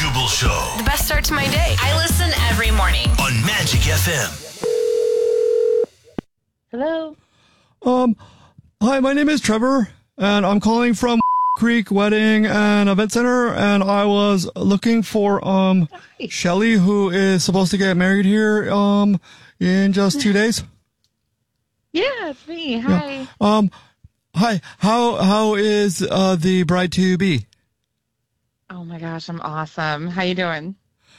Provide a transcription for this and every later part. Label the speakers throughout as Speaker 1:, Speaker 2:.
Speaker 1: Jubal Show.
Speaker 2: The best start to my day.
Speaker 3: I listen every morning.
Speaker 1: On Magic FM.
Speaker 4: Hello.
Speaker 5: Hi, my name is Trevor, and I'm calling from Creek Wedding and Event Center, and I was looking for Shelly, who is supposed to get married here in just 2 days.
Speaker 4: Yeah, it's me. Hi.
Speaker 5: Yeah. Hi. How is the bride to be?
Speaker 4: Oh my gosh, I'm awesome. How you doing?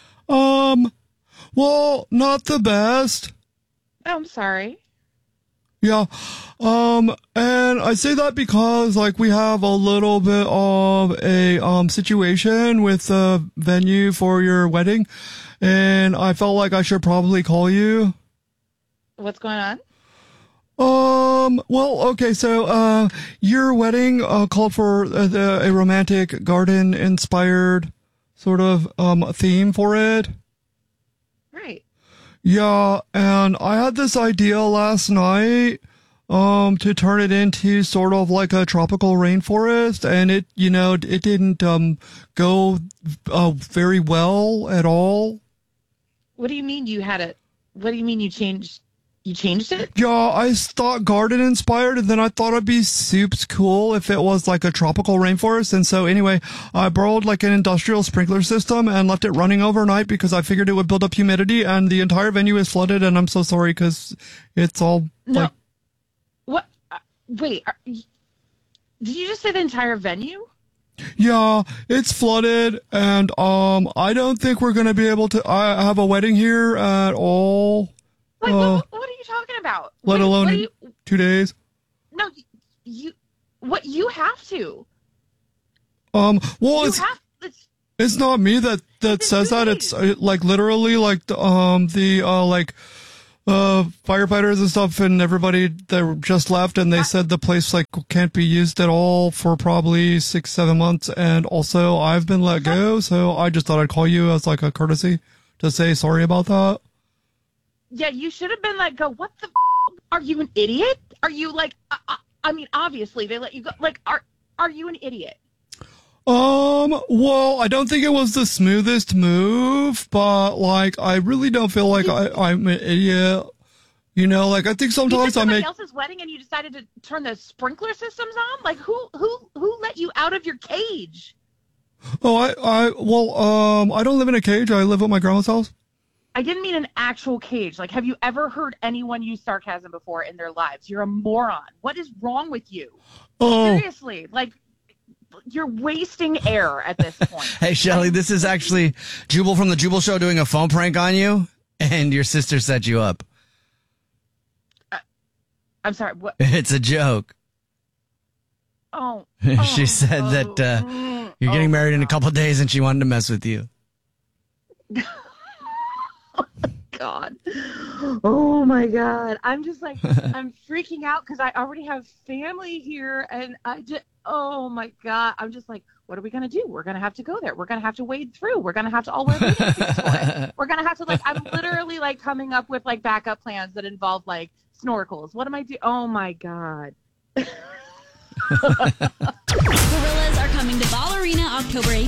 Speaker 5: Well, not the best.
Speaker 4: Oh, I'm sorry.
Speaker 5: Yeah. And I say that because like we have a little bit of a situation with the venue for your wedding, and I felt like I should probably call you.
Speaker 4: What's going on?
Speaker 5: Well, okay, so your wedding called for a romantic garden inspired sort of theme for it.
Speaker 4: Right.
Speaker 5: Yeah, and I had this idea last night to turn it into sort of like a tropical rainforest, and it didn't go very well at all.
Speaker 4: What do you mean what do you mean you changed it?
Speaker 5: Yeah, I thought garden inspired, and then I thought it'd be soups cool if it was like a tropical rainforest. And so anyway, I borrowed like an industrial sprinkler system and left it running overnight because I figured it would build up humidity, and the entire venue is flooded, and I'm so sorry because it's all
Speaker 4: No. What? Wait, did you just say the entire venue?
Speaker 5: Yeah, it's flooded, and I don't think we're gonna be able to have a wedding here at all.
Speaker 4: Like, what are you talking about?
Speaker 5: Let alone 2 days.
Speaker 4: No, you have to.
Speaker 5: Well, it's not me that says that. It's like literally like the firefighters and stuff and everybody that just left, and they said the place like can't be used at all for probably 6-7 months, and also I've been let go, so I just thought I'd call you as like a courtesy to say sorry about that.
Speaker 4: Yeah, you should have been let go. What the are you an idiot? Are you like I mean, obviously they let you go. Like, are you an idiot?
Speaker 5: Well, I don't think it was the smoothest move, but like I really don't feel like I'm an idiot. You know, like I think sometimes I make
Speaker 4: else's wedding and you decided to turn the sprinkler systems on. Like who let you out of your cage?
Speaker 5: Oh, I don't live in a cage. I live at my grandma's house.
Speaker 4: I didn't mean an actual cage. Like, have you ever heard anyone use sarcasm before in their lives? You're a moron. What is wrong with you?
Speaker 5: Oh.
Speaker 4: Seriously, like, you're wasting air at this point.
Speaker 6: Hey, Shelly, this is actually Jubal from the Jubal Show doing a phone prank on you, and your sister set you up.
Speaker 4: I'm sorry, what?
Speaker 6: It's a joke.
Speaker 4: Oh.
Speaker 6: She said that you're getting married in a couple of days, and she wanted to mess with you.
Speaker 4: God. Oh my God. I'm just like, I'm freaking out because I already have family here, and oh my God. I'm just like, what are we going to do? We're going to have to go there. We're going to have to wade through. We're going to have to all wear bathing suits for it. We're going to have to I'm literally like coming up with like backup plans that involve like snorkels. What am I doing? Oh my God.
Speaker 7: Gorillas are coming to Ball Arena October 18th.